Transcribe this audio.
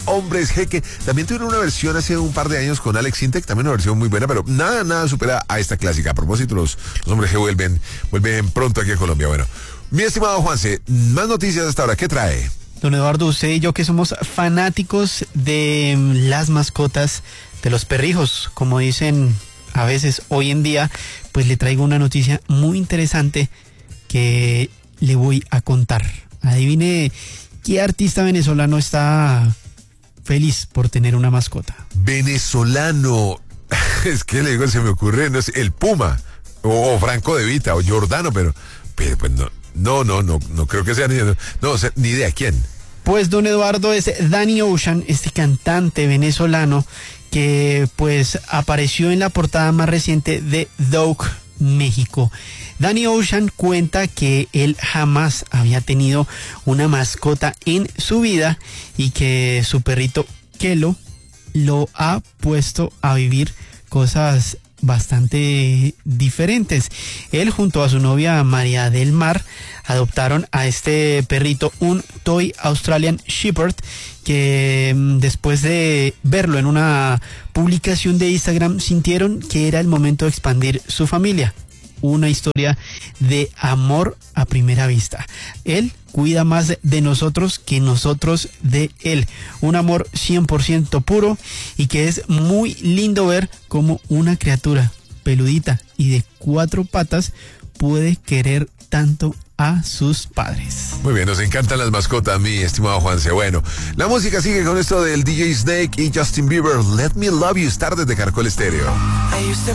Hombres Jeque. También tuvieron una versión hace un par de años con Alex Intec, también una versión muy buena, pero nada supera a esta clásica. A propósito, los Hombres G vuelven pronto aquí a Colombia. Bueno, mi estimado Juanse, más noticias hasta ahora, ¿qué trae? Don Eduardo, usted y yo que somos fanáticos de las mascotas, de los perrijos, como dicen a veces hoy en día, pues le traigo una noticia muy interesante que le voy a contar. Adivine qué artista venezolano está feliz por tener una mascota. Venezolano. Es que le digo, se me ocurre, no sé, el Puma, o Franco De Vita, o Giordano, pero pues no creo que sea ni idea quién. Pues don Eduardo, es Danny Ocean, este cantante venezolano que pues apareció en la portada más reciente de Vogue México. Danny Ocean cuenta que él jamás había tenido una mascota en su vida y que su perrito Kelo lo ha puesto a vivir cosas bastante diferentes. Él junto a su novia María del Mar adoptaron a este perrito, un Toy Australian Shepherd, que después de verlo en una publicación de Instagram sintieron que era el momento de expandir su familia. Una historia de amor a primera vista. Él cuida más de nosotros que nosotros de él. Un amor 100% puro y que es muy lindo ver cómo una criatura peludita y de 4 patas puede querer tanto a sus padres. Muy bien, nos encantan las mascotas, mi estimado Juanse. Bueno, la música sigue con esto del DJ Snake y Justin Bieber. Let Me Love You, tardes de Caracol Estéreo.